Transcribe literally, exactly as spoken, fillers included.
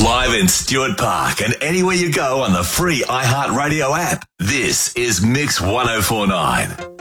Live in Stuart Park and anywhere you go on the free iHeartRadio app. This is Mix one oh four nine.